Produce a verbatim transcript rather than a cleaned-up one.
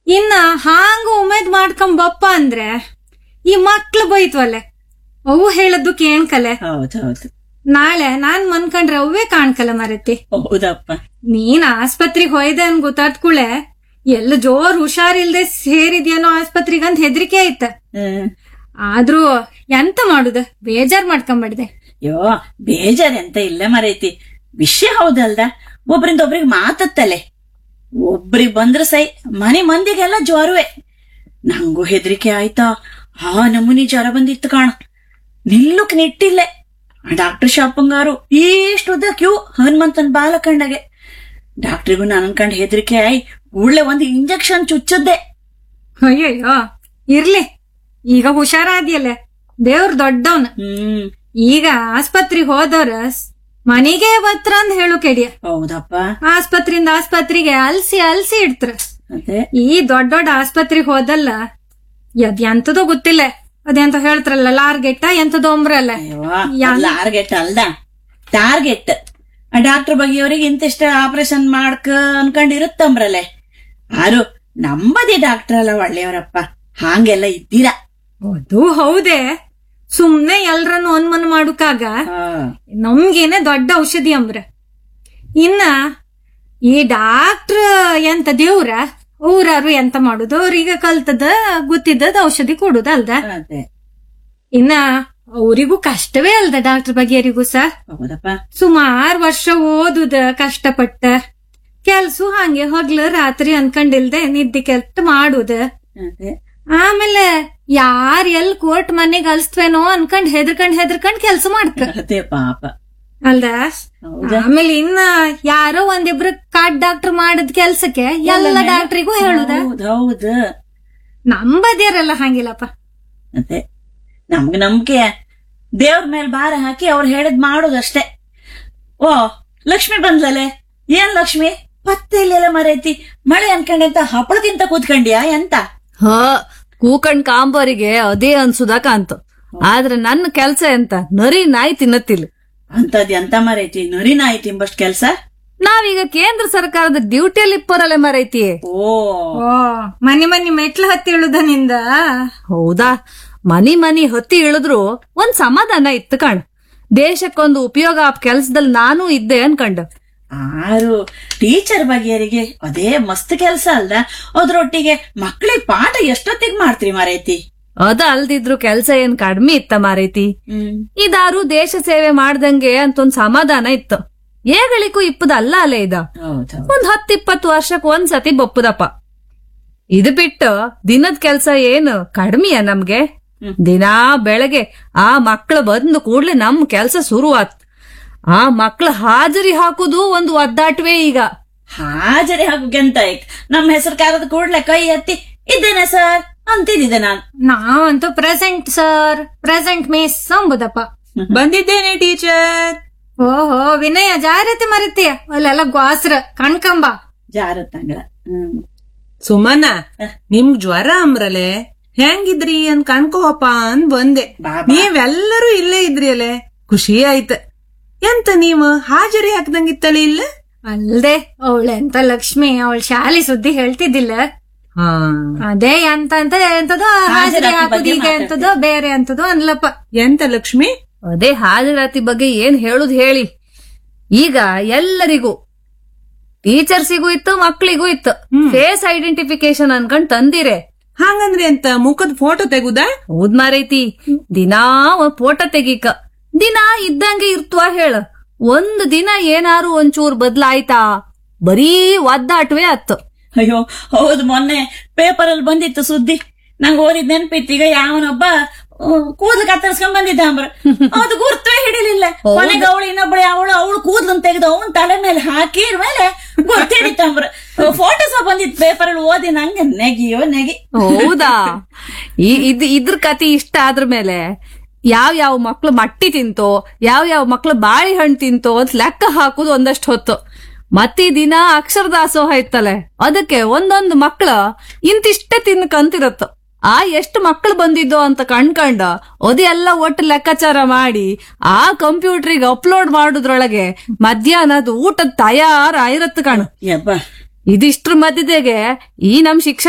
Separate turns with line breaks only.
ಇನ್ನ ಹಾಂಗ ಉಮೇದ್ ಮಾಡ್ಕೊಂಡ್ ಬಪ್ಪ ಅಂದ್ರೆ ಈ ಮಕ್ಳು ಬೈತ್ವಲ್ಲೆ ಅವು ಹೇಳದ್ದು ಕೇಣ್ಕಲೆ.
ಹೌದೌದು.
ನಾಳೆ ನಾನ್ ಮನ್ಕಂಡ್ರೆ ಅವೇ ಕಾಣ್ಕಲ್ಲ ಮರತಿ.
ಹೌದಪ್ಪ.
ನೀನ್ ಆಸ್ಪತ್ರೆಗೆ ಹೋಯ್ದೆ ಅನ್ ಗೊತ್ತಾದ್ ಕೂಳೆ ಎಲ್ಲ ಜೋರ್ ಹುಷಾರಿಲ್ದೆ ಸೇರಿದ್ಯಾನೋ ಆಸ್ಪತ್ರೆಗಂತ ಹೆದರಿಕೆ ಆಯ್ತ. ಆದ್ರೂ ಎಂತ ಮಾಡುದ, ಬೇಜಾರ್ ಮಾಡ್ಕೊಂಬಾಡ್ದೆ.
ಯೋ ಬೇಜಾರ್ ಎಂತ ಇಲ್ಲ ಮರೈತಿ, ವಿಷಯ ಹೌದಲ್ದ. ಒಬ್ರಿಂದ ಒಬ್ರಿಗೆ ಮಾತತ್ತಲೆ, ಒಬ್ರಿಗೆ ಬಂದ್ರ ಸೈ ಮನೆ ಮಂದಿಗೆಲ್ಲ ಜ್ವರವೇ. ನಂಗೂ ಹೆದರಿಕೆ ಆಯ್ತಾ, ಆ ನಮೂನಿ ಜ್ವರ ಬಂದಿತ್ತು ಕಾಣ. ನಿಲ್ಲುಕ್ ನಿಟ್ಟಿಲ್ಲೆ. ಡಾಕ್ಟರ್ ಶಾಪಂಗಾರು ಇಷ್ಟು ಉದ್ದ ಕ್ಯೂ ಹನುಮಂತನ್ ಬಾಲ ಕಂಡಗೆ. ಡಾಕ್ಟ್ರಿಗೂ ನಾನು ಅನ್ಕಂಡ್ ಹೆದರಿಕೆ ಆಯ್ ಕೂಡ್ಲೆ ಒಂದು ಇಂಜೆಕ್ಷನ್ ಚುಚ್ಚದ್ದೆ.
ಅಯ್ಯಯ್ಯೋ ಇರ್ಲಿ, ಈಗ ಹುಷಾರಾದ್ಯಲ್ಲ, ದೇವ್ರ ದೊಡ್ಡವನ್.
ಹ್ಮ್
ಈಗ ಆಸ್ಪತ್ರೆಗೆ ಹೋದವ್ರ ಮನೆಗೆ ಬತ್ರ ಅಂದ್ ಹೇಳು ಕೆಡಿಯ.
ಹೌದಪ್ಪ.
ಆಸ್ಪತ್ರೆಯಿಂದ ಆಸ್ಪತ್ರೆಗೆ ಅಲ್ಸಿ ಅಲ್ಸಿ ಇಡ್ತ್ರ.
ಅದೇ
ಈ ದೊಡ್ಡ ದೊಡ್ಡ ಆಸ್ಪತ್ರೆಗೆ ಹೋದಲ್ಲ ಅದ್ ಎಂತದೋ ಗೊತ್ತಿಲ್ಲ, ಅದೆಂತ ಹೇಳ್ತಾರಲ್ಲ ಲಾರ್ಗೆಟ್ಟ ಎಂತದೋ ಅಂಬ್ರಲ್ಲ.
ಲಾರ್ಗೆಟ್ ಅಲ್ದ, ಟಾರ್ಗೆಟ್. ಡಾಕ್ಟರ್ ಬಗೆಯವ್ರಿಗೆ ಇಂತಿಷ್ಟ ಆಪರೇಷನ್ ಮಾಡ್ಕ ಅನ್ಕೊಂಡಿರುತ್ತಂಬ್ರಲ್ಲೇ. ಆರು ನಂಬದಿ ಡಾಕ್ಟರ್ ಅಲ್ಲ ಒಳ್ಳೆಯವರಪ್ಪ, ಹಾಂಗೆಲ್ಲ ಇದ್ದೀರಾ.
ಅದು ಹೌದೇ, ಸುಮ್ನೆ ಎಲ್ರನ್ನು ಅನುಮಾನ ಮಾಡುಕಾಗ ನಮ್ಗೇನೆ ದೊಡ್ಡ ಔಷಧಿ ಅಂಬ್ರ. ಇನ್ನ ಈ ಡಾಕ್ಟ್ರ್ ಎಂತ ದೇವ್ರ, ಊರಾರು ಎಂತ ಮಾಡುದು, ಅವ್ರಿಗೆ ಕಲ್ತದ ಗೊತ್ತಿದ್ದದ ಔಷಧಿ ಕೊಡುದ ಅಲ್ದ. ಇನ್ನ ಅವರಿಗೂ ಕಷ್ಟವೇ ಅಲ್ದ, ಡಾಕ್ಟರ್ ಬಗೆಯರಿಗೂ ಸಹ. ಸುಮಾರು ವರ್ಷ ಓದುದ ಕಷ್ಟಪಟ್ಟ ಕೆಲ್ಸ ಹಂಗೆ ಹಗ್ಲು ರಾತ್ರಿ ಅನ್ಕೊಂಡಿಲ್ದೆ ನಿದ್ದೆ ಕೆಲ್ಸ ಮಾಡುದ. ಆಮೇಲೆ ಯಾರ್ ಎಲ್ ಕೋರ್ಟ್ ಮನೆಗ್ ಅಲ್ಸ್ತವೇನೋ ಅನ್ಕೊಂಡ್ ಹೆದರ್ಕೊಂಡ್ ಹೆದರ್ಕೊಂಡ್ ಕೆಲ್ಸ ಮಾಡ್ತ
ಪಾಪ
ಅಲ್ದ. ಆಮೇಲೆ ಇನ್ನ ಯಾರೋ ಒಂದಿಬ್ರು ಕಾಡ್ ಡಾಕ್ಟರ್ ಮಾಡದ್ ಕೆಲ್ಸಕ್ಕೆ ಎಲ್ಲ ಡಾಕ್ಟ್ರಿಗೂ ಹೇಳುದ.
ಹೌದು,
ನಂಬದಿರಲ್ಲ ಹಂಗಿಲ್ಲಪ್ಪ.
ಅದೇ ನಮ್ಗ ನಂಬಿಕೆ, ದೇವ್ರ ಮೇಲೆ ಭಾರ ಹಾಕಿ ಅವ್ರು ಹೇಳದ್ ಮಾಡೋದಷ್ಟೇ. ಓ ಲಕ್ಷ್ಮಿ ಬಂದ್ಲಲೆ. ಏನ್ ಲಕ್ಷ್ಮಿ ಪತ್ತೆ ಇಲ್ಲೆಲ್ಲ ಮರೈತಿ, ಮಳೆ ಅನ್ಕೊಂಡೆಂತ ಹಪ್ಪಳ ತಿಂತ ಕೂತ್ಕೊಂಡ್ಯಾ ಎಂತ?
ಹ ಕೂಕಂಡ್ ಕಾಂಬರಿಗೆ ಅದೇ ಅನ್ಸುದ ಕಾಂತ. ಆದ್ರೆ ನನ್ನ ಕೆಲ್ಸ ಎಂತ, ನರಿ ನಾಯಿ ತಿನ್ನತ್ತಿಲ್ಲ.
ಅಂತದ್ ಎಂತ ಮರೈತಿ, ನರಿ ನಾಯಿ ತಿಂಬಷ್ಟ್ ಕೆಲ್ಸ?
ನಾವೀಗ ಕೇಂದ್ರ ಸರ್ಕಾರದ ಡ್ಯೂಟಿಯಲ್ಲಿ ಇಪ್ಪರಲ್ಲೇ ಮರೈತಿ.
ಓ
ಮನಿ ಮನಿ ಮೆಟ್ಲು ಹತ್ತಿ ಇಳುದ ನಿಂದ.
ಹೌದಾ, ಮನಿ ಮನಿ ಹೊತ್ತಿ ಇಳಿದ್ರು ಒಂದ್ ಸಮಾಧಾನ ಇತ್ತು ಕಾಣ. ದೇಶಕ್ಕೊಂದು ಉಪಯೋಗ ಆ ಕೆಲ್ಸದಲ್ಲಿ ನಾನು ಇದ್ದೆ ಅನ್ಕಂಡ.
ಆರು ಟೀಚರ್ ಬಗೆಯರಿಗೆ ಅದೇ ಮಸ್ತ್ ಕೆಲ್ಸ ಅಲ್ದ. ಅದ್ರೊಟ್ಟಿಗೆ ಮಕ್ಳಿಗೆ ಪಾಠ ಎಷ್ಟೊತ್ತಿಗೆ ಮಾಡ್ತೀರಿ ಮಾರೈತಿ?
ಅದ ಅಲ್ದಿದ್ರು ಕೆಲ್ಸ ಏನ್ ಕಡಿಮೆ ಇತ್ತ ಮಾರೈತಿ. ಇದಾರು ದೇಶ ಸೇವೆ ಮಾಡ್ದಂಗೆ ಅಂತ ಒಂದ್ ಸಮಾಧಾನ ಇತ್ತು. ಏಗಳಿಗೂ ಇಪ್ಪದ ಅಲ್ಲ ಅಲ್ಲೇ ಇದ. ಒಂದ್ ಹತ್ ಇಪ್ಪತ್ತು ವರ್ಷಕ್ ಒಂದ್ಸತಿ ಬಪ್ಪುದಪ್ಪ. ಇದು ಬಿಟ್ಟು ದಿನದ ಕೆಲ್ಸ ಏನು ಕಡಿಮೆಯ ನಮ್ಗೆ? ದಿನಾ ಬೆಳಗ್ಗೆ ಆ ಮಕ್ಳು ಬಂದು ಕೂಡ್ಲೆ ನಮ್ ಕೆಲ್ಸ ಶುರುವಾತ್. ಆ ಮಕ್ಳ ಹಾಜರಿ ಹಾಕುದು ಒಂದು ಒದ್ದಾಟವೇ. ಈಗ
ಹಾಜರಿ ಹಾಕುಗೆಂತ ನಮ್ ಹೆಸರು ಕಾರದ ಕೂಡ್ಲೆ ಕೈ ಎತ್ತಿ ಇದ್ದೇನೆ ಸರ್ ಅಂತಿದ್ದೆ ನಾನು.
ನಾವಂತೂ ಪ್ರೆಸೆಂಟ್ ಸರ್, ಪ್ರೆಸೆಂಟ್ ಮಿಸ್ ಅಂಬುದಪ್ಪ.
ಬಂದಿದ್ದೇನೆ ಟೀಚರ್.
ಓಹೋ ವಿನಯ, ಜಾರತಿ ಮರತಿಯ ಅಲ್ಲೆಲ್ಲ ಗ್ವಾಸ್ರ ಕಣ್ಕಂಬ
ಜಾರತ್ತಂಗ. ಹ್ಮ್
ಸುಮನ, ನಿಮ್ ಜ್ವರ ಅಂಬ್ರಲೆ ಹೆಂಗಿದ್ರಿ ಅನ್ ಕಣ್ಕೋಪ್ಪ ಅಂದ್ ಬಂದೆ. ನೀವೆಲ್ಲರೂ ಇಲ್ಲೇ ಇದ್ರಿ ಅಲೆ, ಖುಷಿ ಆಯ್ತ. ಎಂತ ನೀವು ಹಾಜರಿ ಹಾಕ್ದಂಗಿತ್ತಲೆ ಇಲ್ಲ?
ಅಲ್ದೆ ಅವಳೆಂತ ಲಕ್ಷ್ಮಿ, ಅವಳ ಶಾಲೆ ಸುದ್ದಿ ಹೇಳ್ತಿದ್ದಿಲ್ಲ.
ಹಾ
ಅದೇ ಎಂತ ಅಂತ ಎಂತದೋ ಹಾಜರಿ ಹಾಕುದು, ಈಗ ಎಂತದೋ ಬೇರೆ ಅಂತದೋ ಅನ್ಲಪ್ಪ.
ಎಂತ ಲಕ್ಷ್ಮಿ?
ಅದೇ ಹಾಜರಾತಿ ಬಗ್ಗೆ ಏನ್ ಹೇಳುದ್ ಹೇಳಿ. ಈಗ ಎಲ್ಲರಿಗೂ, ಟೀಚರ್ಸಿಗೂ ಇತ್ತು, ಮಕ್ಳಿಗೂ ಇತ್ತು, ಫೇಸ್ ಐಡೆಂಟಿಫಿಕೇಶನ್ ಅನ್ಕೊಂಡ್ ತಂದಿರೆ.
ಹಂಗಂದ್ರೆ ಎಂತ ಮುಖದ ಫೋಟೋ ತೆಗುದ?
ಹೌದ್ ಮಾರೈತಿ, ದಿನಾ ಒಂದ್ ಫೋಟೋ ತೆಗೀಕ. ದಿನ ಇದ್ದಂಗೆ ಇರ್ತವಾ ಹೇಳ. ಒಂದ್ ದಿನ ಏನಾರು ಒಂಚೂರ್ ಬದ್ಲಾಯ್ತಾ, ಬರೀ ಒದ್ದಾಟವೇ ಅತ್ತು.
ಅಯ್ಯೋ ಹೌದು, ಮೊನ್ನೆ ಪೇಪರ್ ಅಲ್ಲಿ ಬಂದಿತ್ತು ಸುದ್ದಿ, ನಂಗೆ ಓದಿದ್ ನೆನ್ಪಿತ್ತು. ಈಗ ಯಾವನೊಬ್ಬ ಕೂದಲು ಕತ್ತರಿಸ್ಕೊಂಡ್ ಬಂದಿದ್ದ ಅಂಬ್ರ, ಅದು ಗುರ್ತವೇ ಹಿಡಿಲಿಲ್ಲ. ಕೊನೆಗೆ ಅವಳು ಇನ್ನೊಬ್ಬಳು ಅವಳು ಅವಳು ಕೂದಲನ್ನು ತೆಗೆದು ಅವನ್ ತಲೆ ಮೇಲೆ ಹಾಕಿರ ಮೇಲೆ ಗುರ್ತ ಹಿಡಿತಂಬ್ರ. ಫೋಟೋ ಸಹ ಬಂದಿತ್ತು ಪೇಪರ್ ಅಲ್ಲಿ, ಓದಿ ನಂಗೆ ನೆಗಿಯೋ ನೆಗಿ.
ಹೌದಾ? ಇದ್ ಇದ್ರ ಕತಿ ಇಷ್ಟ ಆದ್ರ ಮೇಲೆ ಯಾವ ಯಾವ ಮಕ್ಳು ಮಟ್ಟಿ ತಿಂತೋ, ಯಾವ ಯಾವ ಮಕ್ಳು ಬಾಳೆಹಣ್ಣು ತಿಂತೋ ಅಂತ ಲೆಕ್ಕ ಹಾಕುದು ಒಂದಷ್ಟು ಹೊತ್ತು. ಮತ್ತಿ ದಿನ ಅಕ್ಷರ ದಾಸೋಹ ಇತ್ತಲೆ, ಅದಕ್ಕೆ ಒಂದೊಂದು ಮಕ್ಳ ಇಂತಿಷ್ಟೇ ತಿನ್ಕಂತಿರತ್ತ. ಆ ಎಷ್ಟು ಮಕ್ಳು ಬಂದಿದ್ದೋ ಅಂತ ಕಣ್ಕಂಡ ಅದೆಲ್ಲ ಒಟ್ಟು ಲೆಕ್ಕಾಚಾರ ಮಾಡಿ ಆ ಕಂಪ್ಯೂಟರ್ಗೆ ಅಪ್ಲೋಡ್ ಮಾಡುದ್ರೊಳಗೆ ಮಧ್ಯಾಹ್ನದ ಊಟದ ತಯಾರಾಗಿರತ್ತ ಕಣು. ಇದಿಷ್ಟ್ರ ಮಧ್ಯದಾಗೆ ಈ ನಮ್ ಶಿಕ್ಷಣ